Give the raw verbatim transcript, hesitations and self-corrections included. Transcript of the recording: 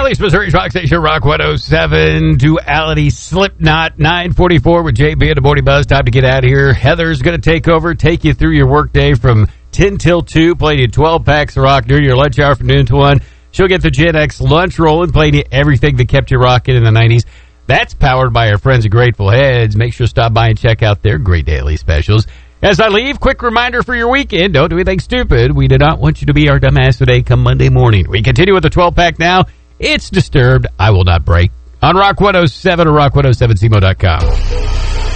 East Missouri's Rock Station, Rock one oh seven. Duality, Slipknot, nine forty-four with J B and the Morning Buzz. Time to get out of here. Heather's going to take over, take you through your workday from ten till two, playing you twelve packs of rock during your lunch hour from noon to one. She'll get the Gen X lunch rolling, playing you everything that kept you rocking in the nineties. That's powered by our friends at Grateful Heads. Make sure to stop by and check out their great daily specials. As I leave, quick reminder for your weekend. Don't do anything stupid. We do not want you to be our dumbass today come Monday morning. We continue with the twelve-pack now. It's Disturbed. I Will Not Break on Rock one oh seven or rock one oh seven C M O dot com.